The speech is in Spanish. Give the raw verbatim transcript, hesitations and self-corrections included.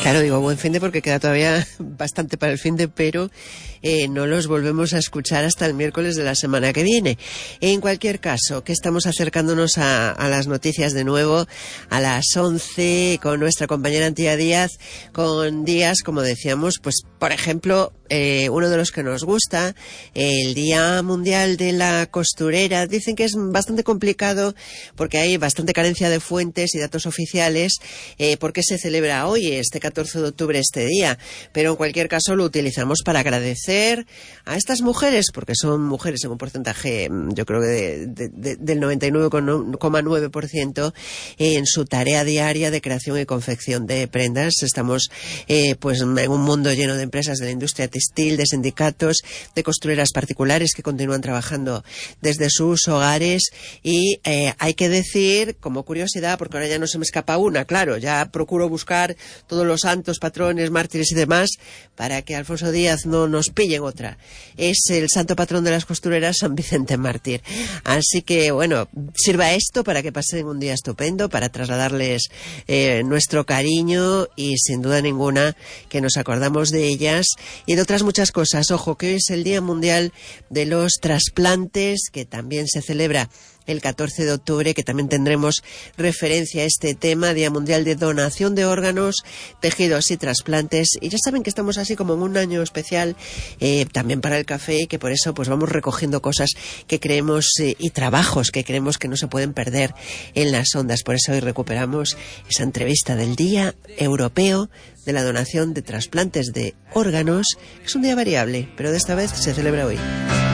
Claro, digo buen finde porque queda todavía bastante para el finde, pero eh, no los volvemos a escuchar hasta el miércoles de la semana que viene. En cualquier caso, que estamos acercándonos a, a las noticias de nuevo a las once con nuestra compañera Antía Díaz, con días, como decíamos, pues por ejemplo, eh, uno de los que nos gusta, el Día Mundial de la Costurera. Dicen que es bastante complicado porque hay bastante carencia de fuentes y datos oficiales eh, porque se celebra hoy, este catorce de octubre, este día, pero en cualquier caso lo utilizamos para agradecer a estas mujeres, porque son mujeres en un porcentaje, yo creo que de, de, de, del noventa y nueve coma nueve por ciento en su tarea diaria de creación y confección de prendas. Estamos eh, pues en un mundo lleno de empresas de la industria textil, de sindicatos, de costureras particulares que continúan trabajando desde sus hogares y eh, hay que decir, como curiosidad, porque ahora ya no se me escapa una, claro, ya procuro buscar todos los santos, patrones, mártires y demás para que Alfonso Díaz no nos pillen otra. Es el santo patrón de las costureras, San Vicente Mártir. Así que, bueno, sirva esto para que pasen un día estupendo, para trasladarles eh, nuestro cariño y sin duda ninguna que nos acordamos de ellas y de otras muchas cosas. Ojo, que hoy es el Día Mundial de los Trasplantes, que también se celebra el catorce de octubre, que también tendremos referencia a este tema, Día Mundial de Donación de Órganos, Tejidos y Trasplantes. Y ya saben que estamos así como en un año especial eh, también para el café, que por eso pues vamos recogiendo cosas que creemos eh, y trabajos que creemos que no se pueden perder en las ondas. Por eso hoy recuperamos esa entrevista del Día Europeo de la Donación de Trasplantes de Órganos. Es un día variable, pero de esta vez se celebra hoy.